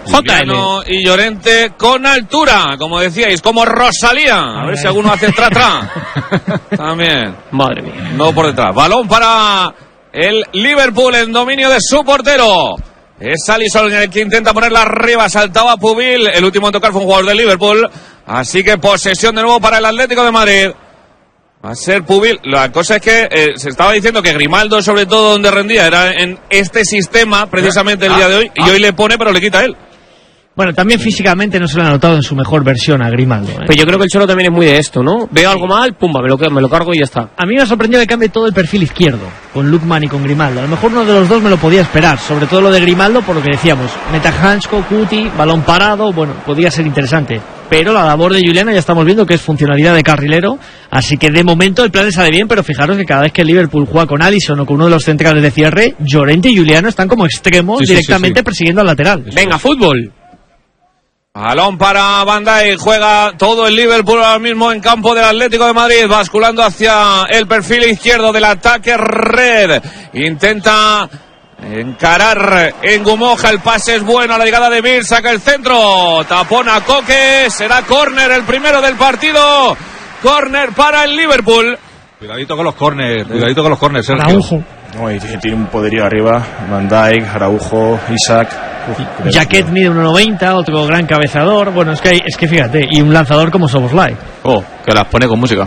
Juliano y Llorente con altura, como decíais, como Rosalía. A ver si alguno hace tra-tra. También. Madre mía. No por detrás. Balón para el Liverpool en dominio de su portero. Es Alisson el que intenta ponerla arriba. Saltaba Pubil. El último en tocar fue un jugador del Liverpool. Así que posesión de nuevo para el Atlético de Madrid. Va a ser Pubil. La cosa es que se estaba diciendo que Grimaldo, sobre todo donde rendía, era en este sistema precisamente el día de hoy. Y hoy le pone, pero le quita él. Bueno, también físicamente no se lo ha notado en su mejor versión a Grimaldo, ¿eh? Pues yo creo que el Cholo también es muy de esto, ¿no? Veo algo mal, pumba, me lo cargo y ya está. A mí me ha sorprendido que cambie todo el perfil izquierdo, con Lookman y con Grimaldo. A lo mejor uno de los dos me lo podía esperar, sobre todo lo de Grimaldo, por lo que decíamos. Meta Hansko, Cuti, balón parado, bueno, podría ser interesante. Pero la labor de Juliano ya estamos viendo que es funcionalidad de carrilero, así que de momento el plan le sale bien, pero fijaros que cada vez que el Liverpool juega con Alisson o con uno de los centrales de cierre, Llorente y Juliano están como extremos directamente persiguiendo al lateral. Venga, fútbol. Balón para Van Dijk, juega todo el Liverpool ahora mismo en campo del Atlético de Madrid, basculando hacia el perfil izquierdo del ataque red. Intenta encarar en Gumoja, el pase es bueno, a la llegada de Mir, saca el centro, tapona Coque, será córner, el primero del partido, córner para el Liverpool. Cuidadito con los córners, Sergio. Araujo. No, y tiene un poderío arriba, Van Dijk, Araujo, Isaac. Jaquet mide 1,90, otro gran cabezador. Bueno, es que fíjate, y un lanzador como Szoboszlai. Oh, que las pone con música.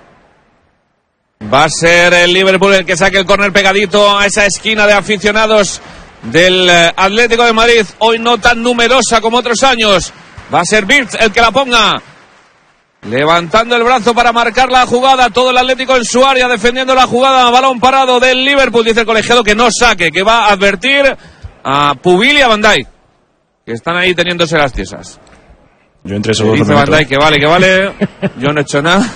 Va a ser el Liverpool el que saque el córner pegadito a esa esquina de aficionados del Atlético de Madrid, hoy no tan numerosa como otros años. Va a ser Birch el que la ponga, levantando el brazo para marcar la jugada, todo el Atlético en su área defendiendo la jugada, balón parado del Liverpool, dice el colegiado que no saque, que va a advertir a Pubil y a Van Dijk, que están ahí teniéndose las tiesas. Yo entre esos dos dice Van Dijk que vale, yo no he hecho nada.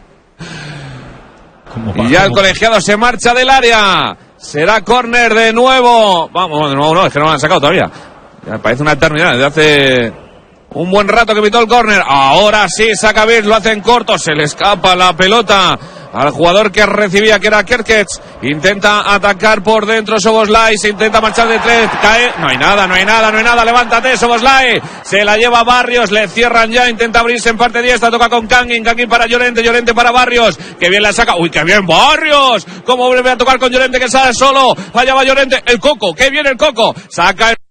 Y ya el colegiado se marcha del área, será córner de nuevo. Vamos, de nuevo no, es que no lo han sacado todavía. Ya parece una eternidad, desde hace un buen rato que pitó el córner. Ahora sí, saca Birch, lo hace en corto, se le escapa la pelota al jugador que recibía, que era Kerkez. Intenta atacar por dentro Szoboszlai, se intenta marchar de tres, cae, no hay nada, levántate Szoboszlai, se la lleva Barrios, le cierran ya, intenta abrirse en parte diestra, toca con Kangin para Llorente para Barrios, que bien la saca, uy, que bien Barrios, cómo vuelve a tocar con Llorente que sale solo, allá va Llorente, el Coco, que bien el Coco, saca el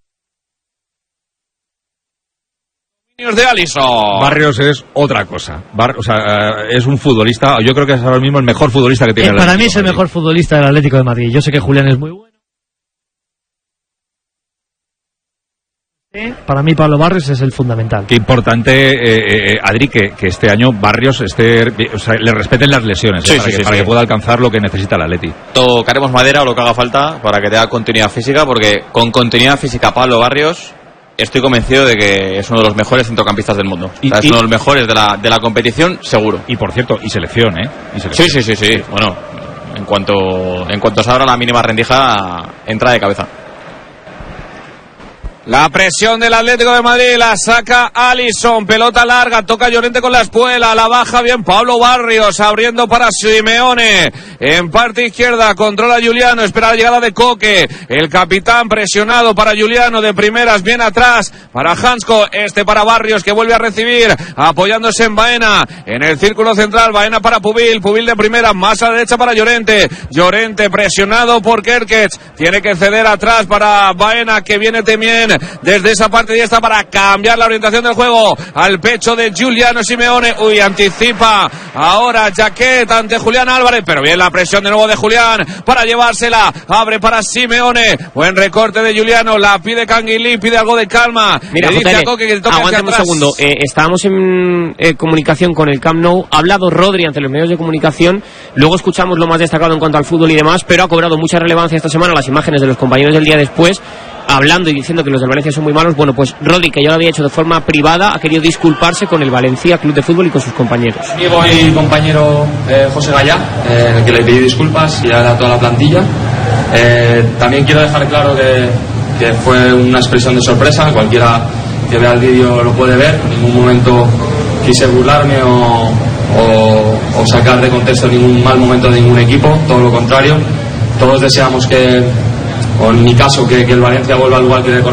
de Alisson. Barrios es otra cosa. Es un futbolista. Yo creo que es ahora mismo el mejor futbolista que tiene el Atlético. Para mí es el mejor futbolista del Atlético de Madrid. Yo sé que Julián es muy bueno. Para mí Pablo Barrios es el fundamental. Qué importante, Adri, que este año Barrios le respeten las lesiones, para que pueda alcanzar lo que necesita el Atleti. Tocaremos madera o lo que haga falta para que tenga continuidad física, porque con continuidad física Pablo Barrios estoy convencido de que es uno de los mejores centrocampistas del mundo. Es uno de los mejores de la competición, seguro. Y por cierto, y selección, ¿eh? Sí. Bueno, en cuanto se abra la mínima rendija, entra de cabeza. La presión del Atlético de Madrid, la saca Alisson, pelota larga, toca Llorente con la espuela, la baja bien Pablo Barrios, abriendo para Simeone, en parte izquierda, controla Juliano, espera la llegada de Coque, el capitán presionado para Juliano, de primeras, bien atrás, para Hansko, para Barrios, que vuelve a recibir, apoyándose en Baena, en el círculo central, Baena para Pubil de primera, más a la derecha para Llorente presionado por Kerkez, tiene que ceder atrás para Baena, que viene también desde esa parte diestra para cambiar la orientación del juego al pecho de Giuliano Simeone. Uy, anticipa ahora Jaquet ante Julián Álvarez, pero bien la presión de nuevo de Julián para llevársela, abre para Simeone, buen recorte de Giuliano, la pide Canguilí, pide algo de calma. Mira, le dice a Coque que toque hacia atrás. Un segundo, estábamos en comunicación con el Camp Nou, ha hablado Rodri ante los medios de comunicación, luego escuchamos lo más destacado en cuanto al fútbol y demás, pero ha cobrado mucha relevancia esta semana las imágenes de los compañeros del día después, hablando y diciendo que los del Valencia son muy malos. Bueno, pues Rodri, que ya lo había hecho de forma privada, ha querido disculparse con el Valencia Club de Fútbol y con sus compañeros. Diego, mi compañero José Gallá, que le pedí disculpas y a toda la plantilla. También quiero dejar claro que fue una expresión de sorpresa, cualquiera que vea el vídeo lo puede ver, en ningún momento quise burlarme o sacar de contexto ningún mal momento de ningún equipo, todo lo contrario, todos deseamos que, o en mi caso, que el Valencia vuelva al lugar que le corresponde.